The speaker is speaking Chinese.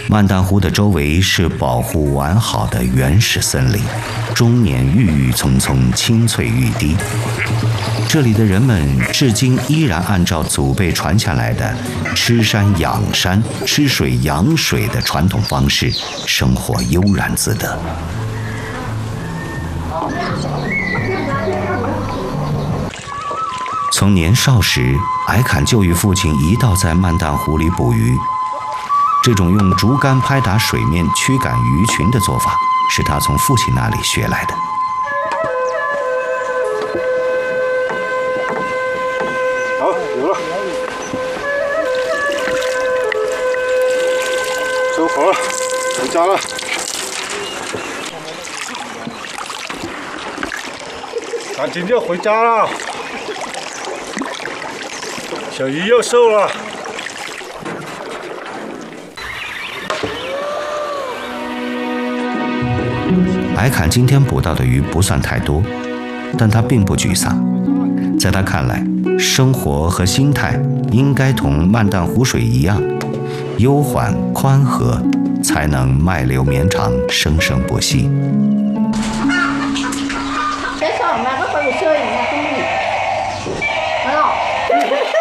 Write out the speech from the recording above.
漫淡湖的周围是保护完好的原始森林，终年郁郁葱葱，青翠欲滴。这里的人们至今依然按照祖辈传下来的吃山养山、吃水养水的传统方式，生活悠然自得。从年少时，艾坎就与父亲一道在漫淡湖里捕鱼。这种用竹竿拍打水面驱赶鱼群的做法，是他从父亲那里学来的。 好，有了，收活了，回家了。赶紧就回家了。小鱼又瘦了。 艾坎今天捕到的鱼不算太多，但他并不沮丧。在他看来，生活和心态应该同漫淡湖水一样，悠缓宽和，才能脉流绵长，生生不息。